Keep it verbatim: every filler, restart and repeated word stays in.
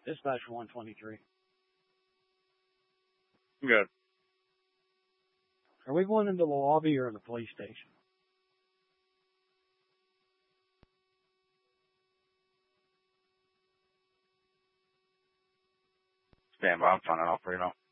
Dispatch one twenty-three. Good. Are we going into the lobby or the police station? Stand by. I'm finding out for you now.